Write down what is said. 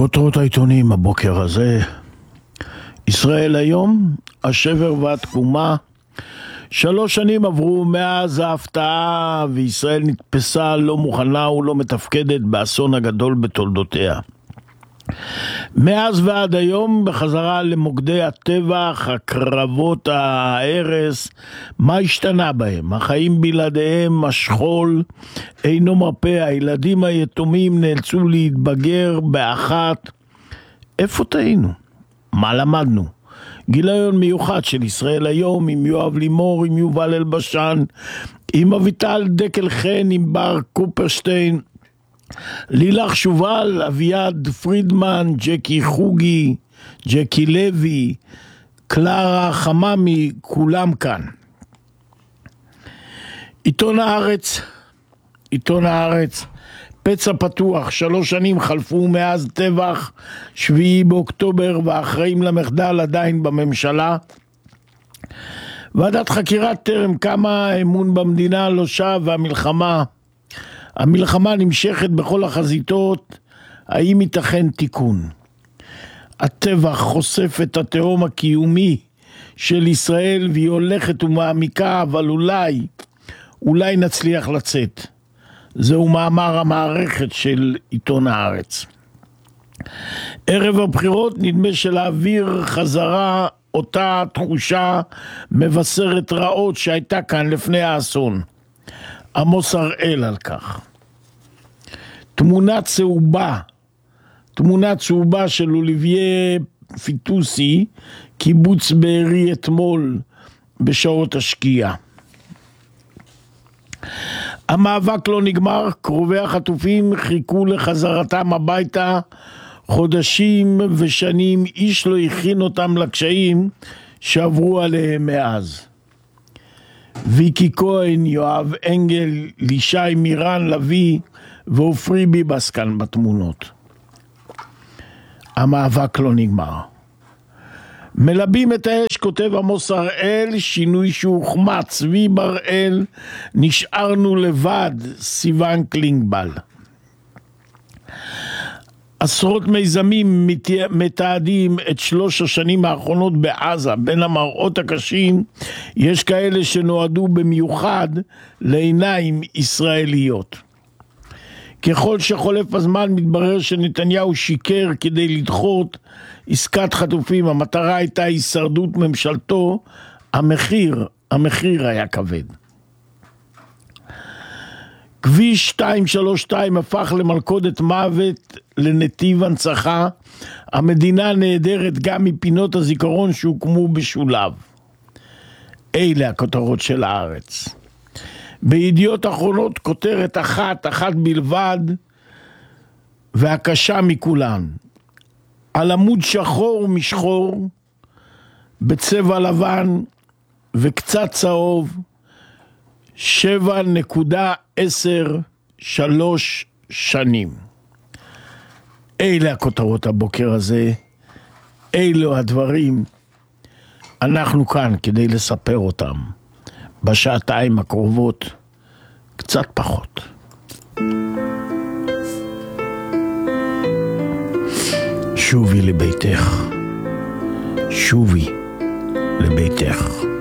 כותרות העיתונים הבוקר הזה: ישראל היום, השבר והתקומה. 3 שנים עברו מאז ההפתעה, וישראל נתפסה לא מוכנה ולא מתפקדת באסון הגדול בתולדותיה. מאז ועד היום, בחזרה למוקדי הטבח, הקרבות, ההרס, מה השתנה בהם? החיים בלעדיהם, השכול אינו מרפא, הילדים היתומים נאלצו להתבגר באחת. איפה טעינו? מה למדנו? גיליון מיוחד של ישראל היום, עם יואב לימור, עם יובל אלבשן, עם אביטל דקל חן, עם בר קופרשטיין, לילך שובל, אביעד פרידמן, ג'קי חוגי, ג'קי לוי, קלרה חממי, כולם כאן. עיתון הארץ, פצע פתוח, 3 שנים חלפו מאז טבח 7 באוקטובר, והאחראים למחדל עדיין בממשלה. ועדת חקירה טרם קמה, האמון במדינה לא שב, והמלחמה נמשכת בכל החזיתות. האם ייתכן תיקון? הטבח חושף את התהום הקיומי של ישראל, והיא הולכת ומעמיקה, אבל אולי נצליח לצאת. זהו מאמר המערכת של עיתון הארץ. ערב הבחירות נדמה שלהעביר חזרה אותה תחושה מבשרת רעות שהייתה כאן לפני האסון. עמוס הראל על כך. תמונה צהובה של אוליביה פיטוסי, קיבוץ בארי אתמול בשעות השקיעה. המאבק לא נגמר, קרובי החטופים חיכו לחזרתם הביתה חודשים ושנים, איש לא הכין אותם לקשיים שעברו עליהם מאז. ויקי כהן, יואב אנגל, לישי מירן לוי ואופרי ביבס כאן בתמונות. המאבק לא נגמר. מלבים את האש, כותב עמוס הראל, שינוי שהוחמץ, צבי בראל, נשארנו לבד, סיוון קלינגבל. עשרות מיזמים מתעדים את 3 השנים האחרונות בעזה. בין המראות הקשים יש כאלה שנועדו במיוחד לעיניים ישראליות. ככל שחולף הזמן מתברר שנתניהו שיקר כדי לדחות עסקת חטופים. המטרה הייתה הישרדות ממשלתו, המחיר היה כבד. כביש 232 הפך למלכודת מוות, לנתיב הנצחה. המדינה נהדרת גם מפינות הזיכרון שהוקמו בשוליו. אלה הכותרות של הארץ. בידיעות אחרונות כותרת אחת בלבד, והקשה מכולן. על עמוד שחור משחור, בצבע לבן וקצת צהוב, 7.13 שנים. אלה הכותרות הבוקר הזה, אלו הדברים. אנחנו כאן כדי לספר אותם. בשעתיים הקרובות, קצת פחות. שובי לביתך. שובי לביתך.